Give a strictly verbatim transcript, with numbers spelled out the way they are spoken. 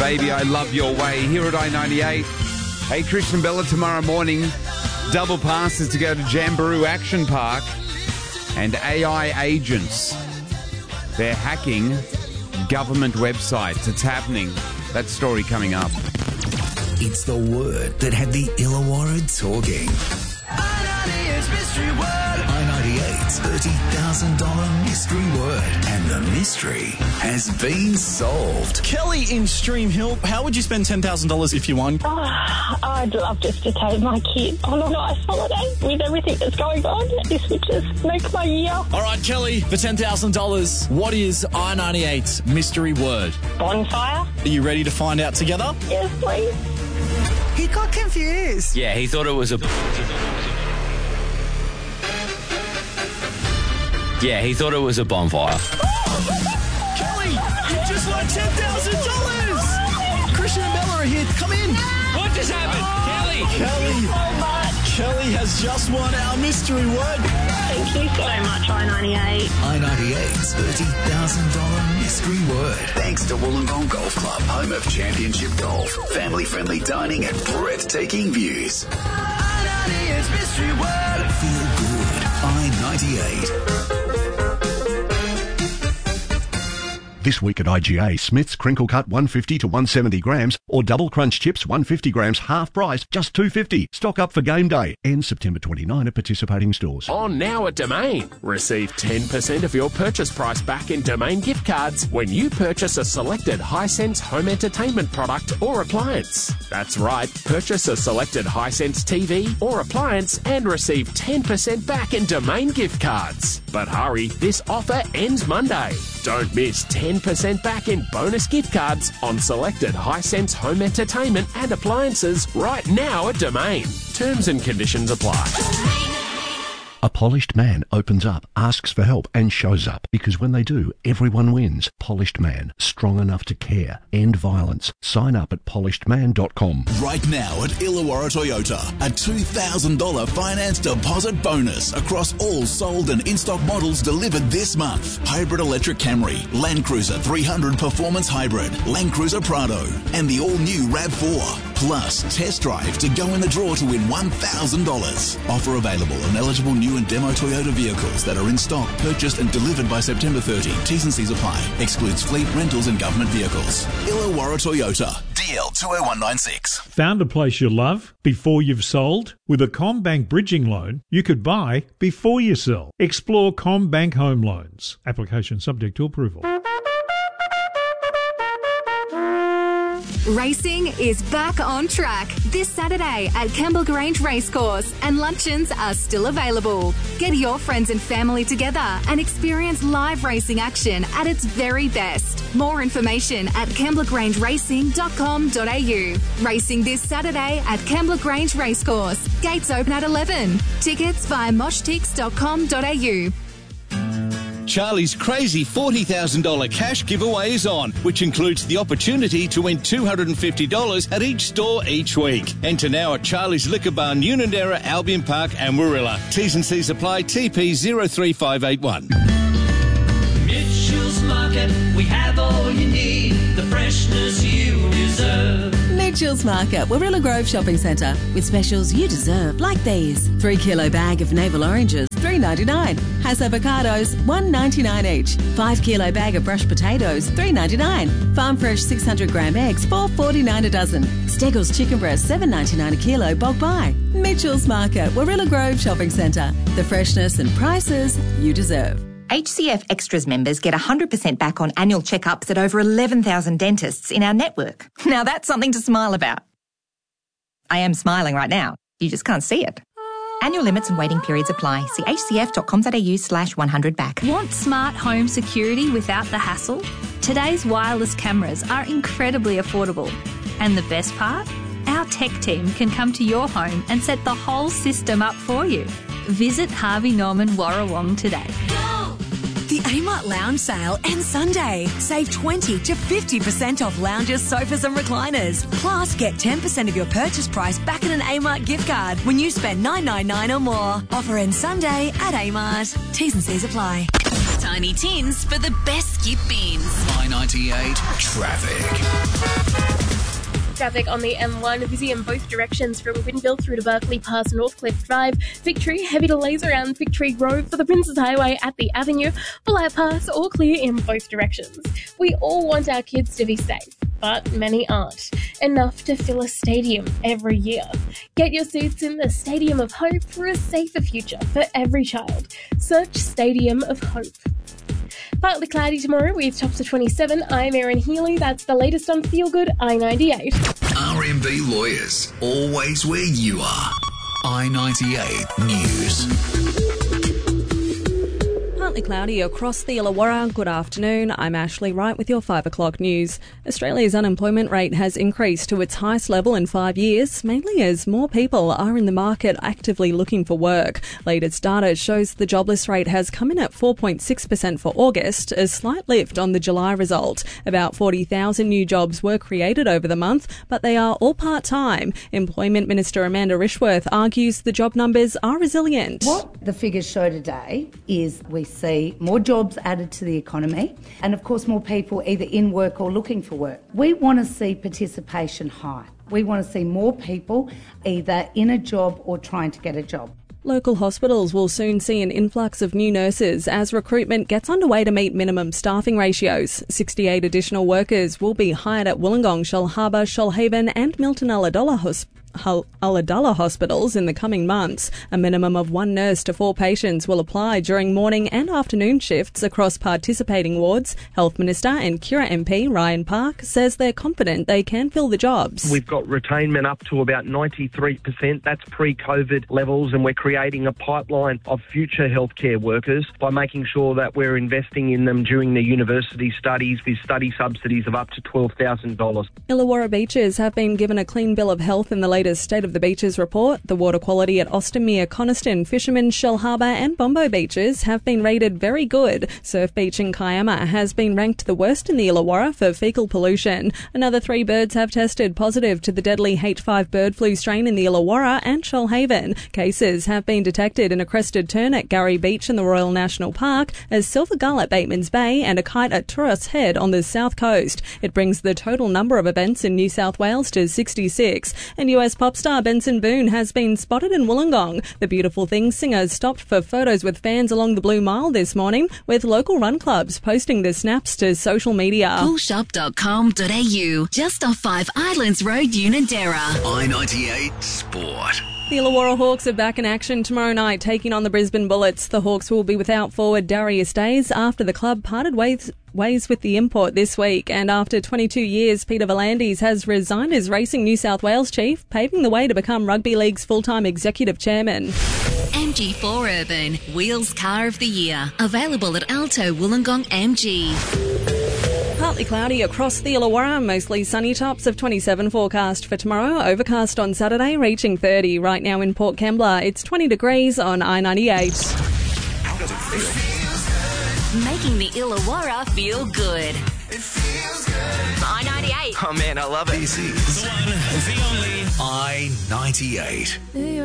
Baby, I Love Your Way here at I ninety-eight. Hey, Christian Bella, tomorrow morning, double passes to go to Jamboree Action Park. And A I agents, they're hacking government websites. It's happening. That story coming up. It's the word that had the Illawarra talking. I ninety-eight's mystery word. I ninety-eight's thirty thousand dollars mystery word. And the mystery has been solved. Kelly in Stream Hill, how would you spend ten thousand dollars if you won? Oh, I'd love just to take my kid on a nice holiday with everything that's going on. This would just make my year. All right, Kelly, for ten thousand dollars, what is I ninety-eight's mystery word? Bonfire? Are you ready to find out together? Yes, please. He got confused. Yeah, he thought it was a... Yeah, he thought it was a bonfire. Kelly, you just won ten thousand dollars! Christian and Bella are here. Come in. What just happened? Kelly! Kelly, So much. Kelly has just won our mystery word. Thank you so much, I ninety-eight. I ninety-eight's thirty thousand dollars mystery word. Thanks to Wollongong Golf Club, home of championship golf, family-friendly dining and breathtaking views. I ninety-eight's mystery word. Feel good. I ninety-eight. This week at I G A, Smith's Crinkle Cut one fifty to one seventy grams or Double Crunch Chips one fifty grams half price, just two fifty. Stock up for game day. Ends September twenty-ninth at participating stores. On now at Domain. Receive ten percent of your purchase price back in Domain gift cards when you purchase a selected Hisense home entertainment product or appliance. That's right, purchase a selected Hisense T V or appliance and receive ten percent back in Domain gift cards. But hurry, this offer ends Monday. Don't miss ten percent back in bonus gift cards on selected Hisense home entertainment and appliances right now at Domain. Terms and conditions apply. A polished man opens up, asks for help and shows up. Because when they do, everyone wins. Polished Man. Strong enough to care. End violence. Sign up at polished man dot com. Right now at Illawarra Toyota, a two thousand dollars finance deposit bonus across all sold and in-stock models delivered this month. Hybrid electric Camry, Land Cruiser three hundred Performance Hybrid, Land Cruiser Prado, and the all-new RAV four. Plus, test drive to go in the draw to win one thousand dollars. Offer available on eligible new and demo Toyota vehicles that are in stock, purchased and delivered by September thirtieth. T's and C's apply. Excludes fleet, rentals and government vehicles. Illawarra Toyota. D L two oh one nine six. Found a place you love before you've sold? With a CommBank bridging loan, you could buy before you sell. Explore CommBank Home Loans. Application subject to approval. Racing is back on track this Saturday at Campbell Grange Racecourse, and luncheons are still available. Get your friends and family together and experience live racing action at its very best. More information at campbell grange racing dot com dot a u. Racing this Saturday at Campbell Grange Racecourse. Gates open at eleven. Tickets via mosh tix dot com dot a u. Charlie's crazy forty thousand dollars cash giveaway is on, which includes the opportunity to win two hundred fifty dollars at each store each week. Enter now at Charlie's Liquor Bar, Unanderra, Albion Park and Warilla. T's and C's apply. T P zero three five eight one. Mitchell's Market, we have all you need, the freshness you deserve. Mitchell's Market, Warilla Grove Shopping Centre, with specials you deserve, like these. Three kilo bag of navel oranges, three ninety-nine. Has avocados, one ninety-nine each. Five kilo bag of brushed potatoes, three ninety-nine. Farm fresh six hundred gram eggs, four forty-nine a dozen. Steggles chicken breast, seven ninety-nine a kilo, bulk buy. Mitchell's Market, Warilla Grove Shopping Centre. The freshness and prices you deserve. H C F Extras members get one hundred percent back on annual checkups at over eleven thousand dentists in our network. Now that's something to smile about. I am smiling right now. You just can't see it. Annual limits and waiting periods apply. See h c f dot com dot a u slash one hundred back. Want smart home security without the hassle? Today's wireless cameras are incredibly affordable. And the best part? Our tech team can come to your home and set the whole system up for you. Visit Harvey Norman Warrawong today. The Amart Lounge Sale ends Sunday. Save twenty to fifty percent off lounges, sofas and recliners. Plus, get ten percent of your purchase price back in an Amart gift card when you spend nine ninety-nine or more. Offer ends Sunday at Amart. T's and C's apply. Tiny tins for the best skip beans. I ninety-eight Traffic. traffic on the M one, busy in both directions from Gwynville through to Berkeley past Northcliffe Drive. Victory, heavy delays around Victory Grove for the Princes Highway at the Avenue. Bullitt Pass, all clear in both directions. We all want our kids to be safe, but many aren't. Enough to fill a stadium every year. Get your seats in the Stadium of Hope for a safer future for every child. Search Stadium of Hope. Partly cloudy tomorrow with tops of twenty-seven. I'm Erin Healy. That's the latest on Feel Good I ninety-eight. R M B Lawyers, always where you are. I ninety-eight News. Partly cloudy across the Illawarra. Good afternoon. I'm Ashley Wright with your five o'clock news. Australia's unemployment rate has increased to its highest level in five years, mainly as more people are in the market actively looking for work. Latest data shows the jobless rate has come in at four point six percent for August, a slight lift on the July result. About forty thousand new jobs were created over the month, but they are all part-time. Employment Minister Amanda Rishworth argues the job numbers are resilient. What the figures show today is we see more jobs added to the economy and, of course, more people either in work or looking for work. We want to see participation high. We want to see more people either in a job or trying to get a job. Local hospitals will soon see an influx of new nurses as recruitment gets underway to meet minimum staffing ratios. sixty-eight additional workers will be hired at Wollongong, Shellharbour, Shoalhaven and Milton Ulladulla Hospital. Ulladulla hospitals in the coming months. A minimum of one nurse to four patients will apply during morning and afternoon shifts across participating wards. Health Minister and Kira M P Ryan Park says they're confident they can fill the jobs. We've got retainment up to about ninety-three percent. That's pre-COVID levels, and we're creating a pipeline of future healthcare workers by making sure that we're investing in them during their university studies with study subsidies of up to twelve thousand dollars. Illawarra beaches have been given a clean bill of health in the latest State of the Beaches report. The water quality at Austinmere, Coniston, Fisherman, Shellharbour and Bombo beaches have been rated very good. Surf Beach in Kiama has been ranked the worst in the Illawarra for faecal pollution. Another three birds have tested positive to the deadly H five bird flu strain in the Illawarra and Shoalhaven. Cases have been detected in a crested tern at Gary Beach in the Royal National Park, a silver gull at Bateman's Bay and a kite at Turas Head on the south coast. It brings the total number of events in New South Wales to sixty-six. And U S pop star Benson Boone has been spotted in Wollongong. The Beautiful Things singer stopped for photos with fans along the Blue Mile this morning, with local run clubs posting the snaps to social media. cool shop dot com dot a u, just off Five Islands Road, Unanderra. I ninety-eight Sport. The Illawarra Hawks are back in action tomorrow night, taking on the Brisbane Bullets. The Hawks will be without forward Darius Days after the club parted ways ways with the import this week, and after twenty-two years, Peter V'landys has resigned as Racing New South Wales chief, paving the way to become Rugby League's full-time executive chairman. M G four Urban, Wheels Car of the Year, available at Alto Wollongong M G. Partly cloudy across the Illawarra, mostly sunny, tops of twenty-seven forecast for tomorrow, overcast on Saturday, reaching thirty. Right now in Port Kembla, it's twenty degrees on I ninety-eight. How does it feel? Making the Illawarra feel good. It feels good. I ninety-eight. Oh man, I love it. This is the one, the only I ninety-eight.